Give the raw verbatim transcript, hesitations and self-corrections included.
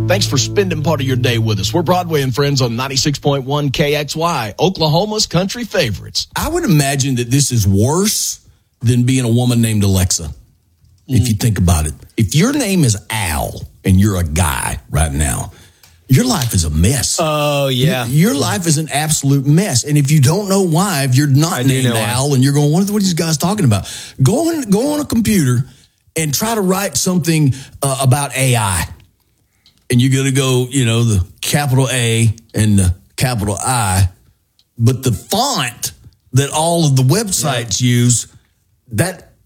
Thanks for spending part of your day with us. We're Broadway and Friends on ninety-six point one K X Y, Oklahoma's country favorites. I would imagine that this is worse than being a woman named Alexa, mm. if you think about it. If your name is Al and you're a guy right now, your life is a mess. Oh, yeah. Your, your life is an absolute mess. And if you don't know why, if you're not named Al and you're going, what are these guys talking about? Go on, go on a computer and try to write something uh, about A I. And you're going to go, you know, the capital A and the capital I. But the font that all of the websites yeah. use, that